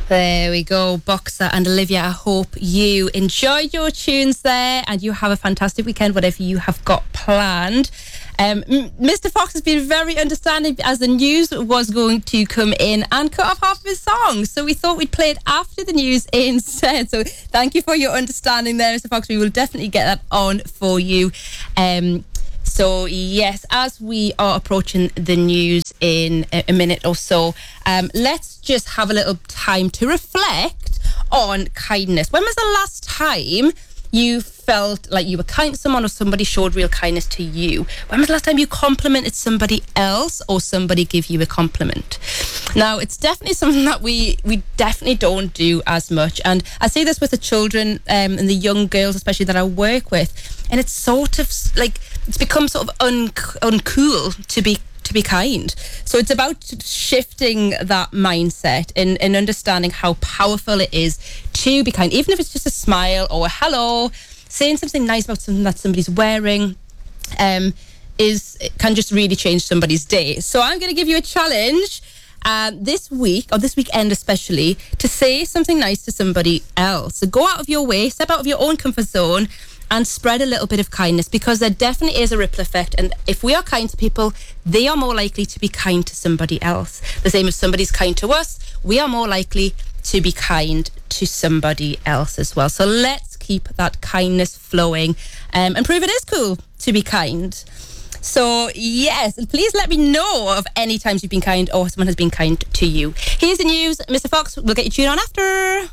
There we go, Boxer and Olivia. I hope you enjoyed your tunes there and you have a fantastic weekend, whatever you have got planned. Mr. Fox has been very understanding as the news was going to come in and cut off half of his song. So we thought we'd play it after the news instead. So thank you for your understanding there, Mr. Fox. We will definitely get that on for you. So yes, as we are approaching the news in a minute or so, let's just have a little time to reflect on kindness. When was the last time you felt like you were kind to someone or somebody showed real kindness to you? When was the last time you complimented somebody else or somebody gave you a compliment? Now, it's definitely something that we definitely don't do as much. And I say this with the children and the young girls, especially that I work with. And it's sort of like, it's become sort of uncool to be kind. So it's about shifting that mindset and understanding how powerful it is to be kind, even if it's just a smile or a hello, saying something nice about something that somebody's wearing can just really change somebody's day. So I'm going to give you a challenge this week, or this weekend especially, to say something nice to somebody else. So go out of your way, step out of your own comfort zone and spread a little bit of kindness, because there definitely is a ripple effect. And if we are kind to people, they are more likely to be kind to somebody else. The same if somebody's kind to us, we are more likely to be kind to somebody else as well. So let's keep that kindness flowing and prove it is cool to be kind. So yes, please let me know of any times you've been kind or someone has been kind to you. Here's the news. Mr. Fox, we'll get you tuned on after.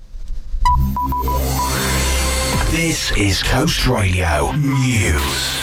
This is Coast Radio News.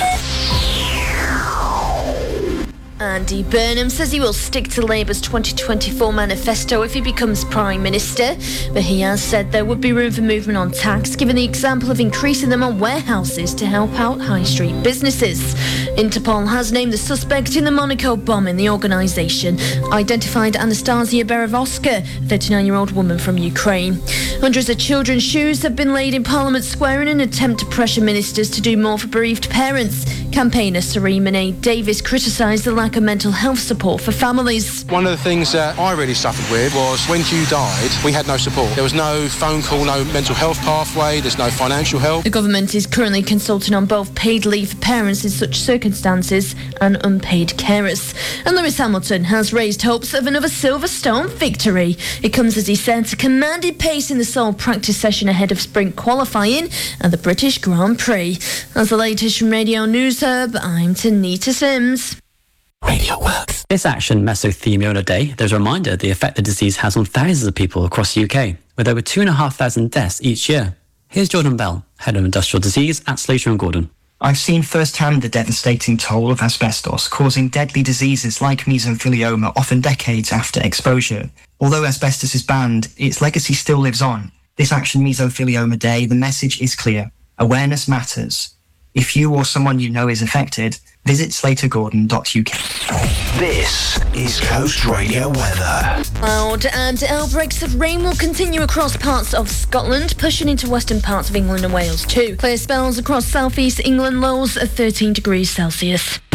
Andy Burnham says he will stick to Labour's 2024 manifesto if he becomes Prime Minister, but he has said there would be room for movement on tax, given the example of increasing them on warehouses to help out high street businesses. Interpol has named the suspect in the Monaco bombing. The organisation identified Anastasia Berevoska, a 39-year-old woman from Ukraine. Hundreds of children's shoes have been laid in Parliament Square in an attempt to pressure ministers to do more for bereaved parents. Campaigner Saree Monet-Davis criticised the lack of mental health support for families. One of the things that I really suffered with was when Hugh died, we had no support. There was no phone call, no mental health pathway, there's no financial help. The government is currently consulting on both paid leave for parents in such circumstances and unpaid carers. And Lewis Hamilton has raised hopes of another Silverstone victory. It comes as he sets a commanded pace in the sole practice session ahead of sprint qualifying at the British Grand Prix. That's the latest from Radio News Hub. I'm Tanita Sims. Radio Works. This Action Mesothelioma Day, there's a reminder of the effect the disease has on thousands of people across the UK, with over 2,500 deaths each year. Here's Jordan Bell, Head of Industrial Disease at Slater & Gordon. I've seen firsthand the devastating toll of asbestos, causing deadly diseases like mesothelioma often decades after exposure. Although asbestos is banned, its legacy still lives on. This Action Mesothelioma Day, the message is clear. Awareness matters. If you or someone you know is affected, visit slatergordon.uk. This is Coast Radio weather. Cloud and outbreaks of rain will continue across parts of Scotland, pushing into western parts of England and Wales too. Clear spells across southeast England, lows at 13 degrees Celsius.